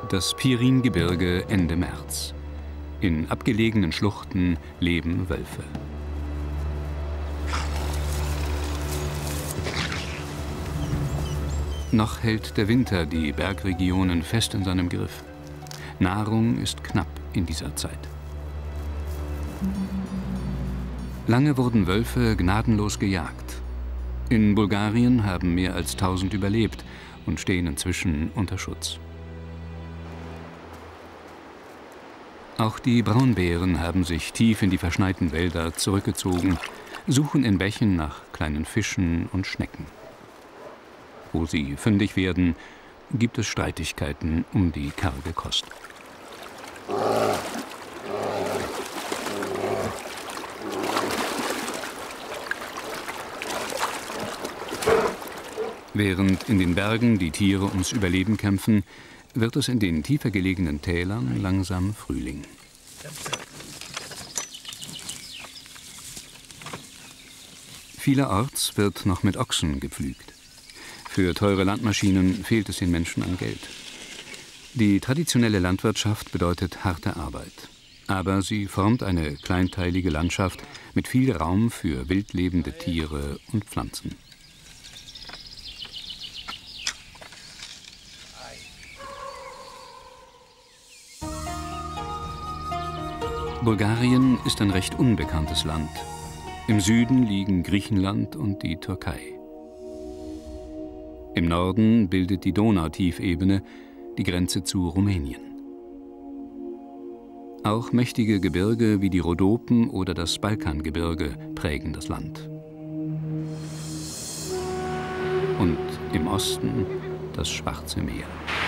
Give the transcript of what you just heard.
Das Piringebirge Ende März. In abgelegenen Schluchten leben Wölfe. Noch hält der Winter die Bergregionen fest in seinem Griff. Nahrung ist knapp in dieser Zeit. Lange wurden Wölfe gnadenlos gejagt. In Bulgarien haben mehr als 1000 überlebt und stehen inzwischen unter Schutz. Auch die Braunbären haben sich tief in die verschneiten Wälder zurückgezogen, suchen in Bächen nach kleinen Fischen und Schnecken. Wo sie fündig werden, gibt es Streitigkeiten um die karge Kost. Während in den Bergen die Tiere ums Überleben kämpfen, wird es in den tiefer gelegenen Tälern langsam Frühling. Vielerorts wird noch mit Ochsen gepflügt. Für teure Landmaschinen fehlt es den Menschen an Geld. Die traditionelle Landwirtschaft bedeutet harte Arbeit. Aber sie formt eine kleinteilige Landschaft mit viel Raum für wildlebende Tiere und Pflanzen. Bulgarien ist ein recht unbekanntes Land. Im Süden liegen Griechenland und die Türkei. Im Norden bildet die Donautiefebene die Grenze zu Rumänien. Auch mächtige Gebirge wie die Rhodopen oder das Balkangebirge prägen das Land. Und im Osten das Schwarze Meer.